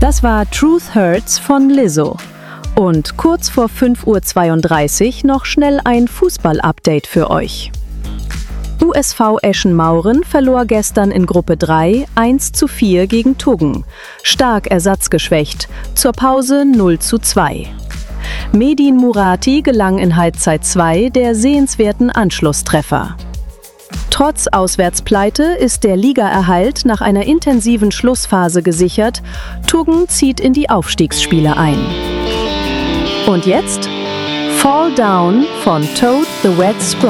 Das war Truth Hurts von Lizzo. Und kurz vor 5:32 Uhr noch schnell ein Fußball-Update für euch. USV Eschen-Mauren verlor gestern in Gruppe 3 1:4 gegen Tuggen. Stark ersatzgeschwächt, zur Pause 0:2. Medin Murati gelang in Halbzeit 2 der sehenswerten Anschlusstreffer. Trotz Auswärtspleite ist der Ligaerhalt nach einer intensiven Schlussphase gesichert. Tuggen zieht in die Aufstiegsspiele ein. Und jetzt Fall Down von Toad the Wet Sprout.